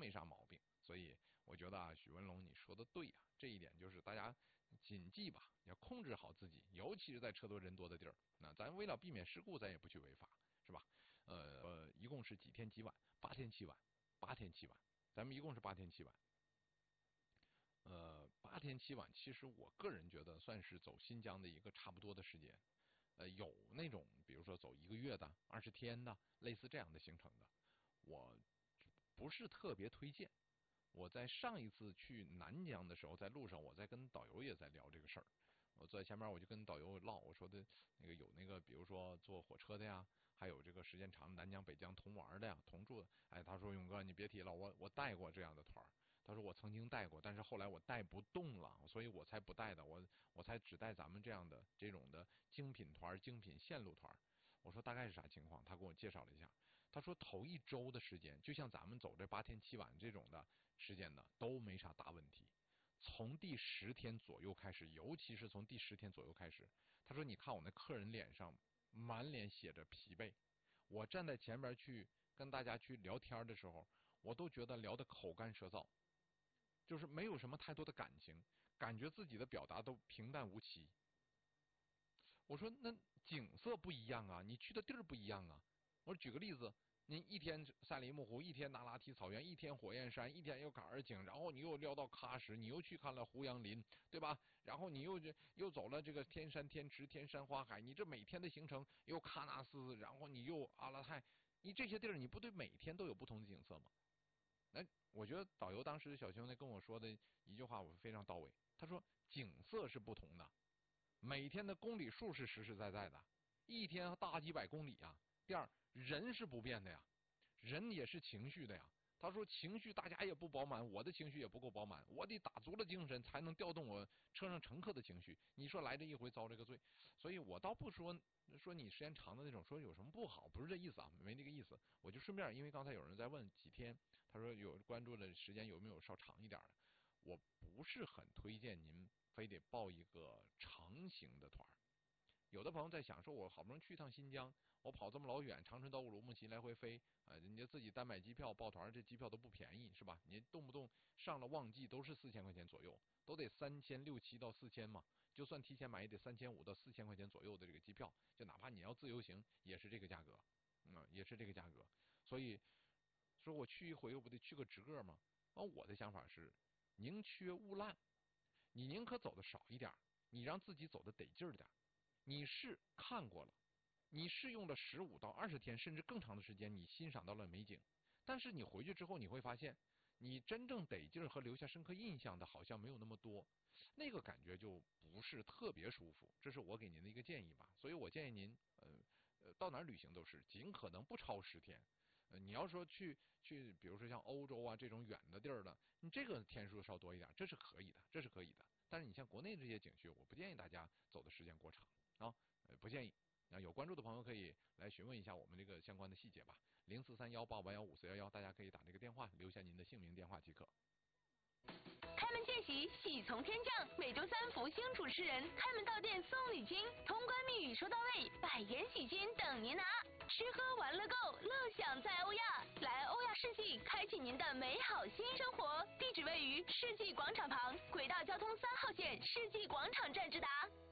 没啥毛病。所以我觉得啊，许文龙你说的对啊，这一点就是大家谨记吧，要控制好自己，尤其是在车多人多的地儿。那咱为了避免事故，咱也不去违法，是吧？一共是几天几晚？8天7晚，8天7晚，咱们一共是8天7晚。8天7晚，其实我个人觉得算是走新疆的一个差不多的时间。有那种比如说走1个月的、20天的，类似这样的行程的，我不是特别推荐。我在上一次去南疆的时候，在路上我在跟导游也在聊这个事儿。我坐在前面，我就跟导游唠，我说的有比如说坐火车的呀，还有这个时间长南疆北疆同玩的呀，同住的。哎，他说勇哥你别提了，我带过这样的团。他说我曾经带过，但是后来我带不动了，所以我才不带的。我才只带咱们这种的精品团、精品线路团。我说大概是啥情况？他给我介绍了一下。他说头1周的时间，就像咱们走这8天7晚这种的时间的，都没啥大问题。从第10天左右开始，尤其是从第10天左右开始，他说你看我那客人脸上满脸写着疲惫，我站在前边去跟大家去聊天的时候，我都觉得聊得口干舌燥，就是没有什么太多的感情，感觉自己的表达都平淡无奇。我说那景色不一样啊，你去的地儿不一样啊。我说举个例子，你一天赛里木湖，一天那拉提草原，一天火焰山，一天又坎儿井，然后你又撩到喀什，你又去看了胡杨林，对吧？然后你又走了这个天山天池、天山花海，你这每天的行程又喀纳斯，然后你又阿拉泰，你这些地儿你不对每天都有不同的景色吗？那我觉得导游当时小兄弟跟我说的一句话我非常到位，他说景色是不同的，每天的公里数是实实在在的，一天大几百公里啊。第二，人是不变的呀，人也是情绪的呀。他说情绪大家也不饱满，我的情绪也不够饱满，我得打足了精神才能调动我车上乘客的情绪。你说来这一回遭这个罪，所以我倒不说你时间长的那种说有什么不好，不是这意思啊，没这个意思。我就顺便，因为刚才有人在问几天，他说有关注的时间有没有稍长一点的，我不是很推荐您非得报一个长型的团。有的朋友在想说，我好不容易去一趟新疆，我跑这么老远，长春到乌鲁木齐来回飞，人家自己单买机票报团，这机票都不便宜，是吧？你动不动上了旺季都是4000块钱左右，都得3600-7到4000嘛。就算提前买也得3500到4000块钱左右的这个机票，就哪怕你要自由行也是这个价格，也是这个价格。所以说我去一回，我不得去个值个吗？我的想法是，宁缺毋滥，你宁可走的少一点，你让自己走的得劲儿点。你是看过了，你是用了15到20天甚至更长的时间，你欣赏到了美景，但是你回去之后你会发现，你真正得劲儿和留下深刻印象的好像没有那么多，那个感觉就不是特别舒服。这是我给您的一个建议吧。所以我建议您，到哪儿旅行都是尽可能不超10天。你要说去，比如说像欧洲啊这种远的地儿的，你这个天数稍多一点，这是可以的，这是可以的。但是你像国内这些景区，我不建议大家走的时间过长啊，不建议。那有关注的朋友可以来询问一下我们这个相关的细节吧，0431881541，大家可以打这个电话留下您的姓名电话即可。 开门见喜，喜从天降。每周3福星主持人开门到店送礼金，通关密语说到位，百元喜金等您拿。吃喝玩乐购，乐享在欧亚。来欧亚世纪，开启您的美好新生活。地址位于世纪广场旁，轨道交通3号线世纪广场站直达。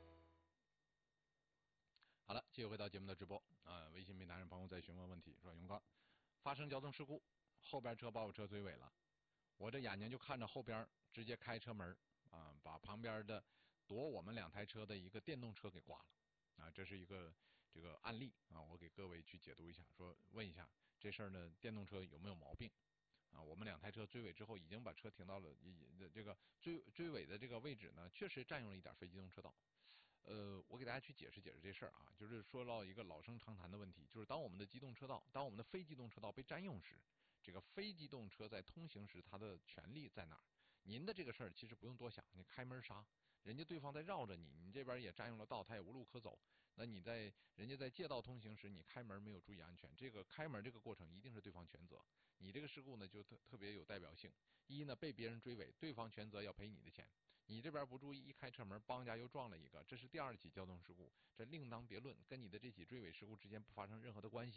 好了，继续回到节目的直播微信平台上朋友在询问问题，说勇哥，发生交通事故，后边车把我车追尾了，我这眼睛就看着后边直接开车门把旁边的躲我们2台车的一个电动车给挂了这是一个这个案例我给各位去解读一下，说问一下这事儿呢，电动车有没有毛病我们2台车追尾之后，已经把车停到了这个追尾的这个位置呢，确实占用了一点非机动车道。我给大家去解释解释这事儿就是说到一个老生常谈的问题，就是当我们的非机动车道被占用时，这个非机动车在通行时它的权利在哪儿？您的这个事儿其实不用多想，你开门刹，人家对方在绕着你，你这边也占用了道，他也无路可走。那你人家在借道通行时，你开门没有注意安全，这个开门这个过程一定是对方全责。你这个事故呢就特别有代表性。一呢，被别人追尾，对方全责要赔你的钱。你这边不注意，一开车门，帮家又撞了一个，这是第2起交通事故，这另当别论，跟你的这起追尾事故之间不发生任何的关系。